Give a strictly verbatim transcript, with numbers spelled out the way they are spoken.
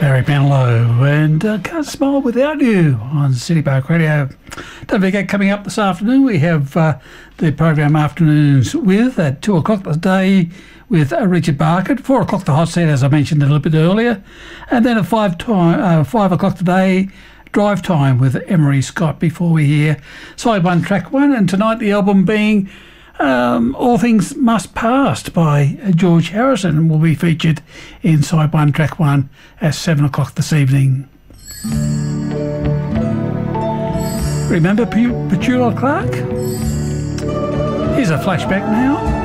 Barry Manilow and uh, Can't Smile Without You on City Park Radio. Don't forget, coming up this afternoon, we have uh, the program Afternoons With at two o'clock today with uh, Richard Barker. At four o'clock, the hot seat, as I mentioned a little bit earlier. And then at five, time, uh, five o'clock today, Drive Time with Emery Scott before we hear Side One, Track One. And tonight, the album being Um, All Things Must Pass by George Harrison will be featured in Side One, Track One at seven o'clock this evening. Remember Petula Clark? Here's a flashback now.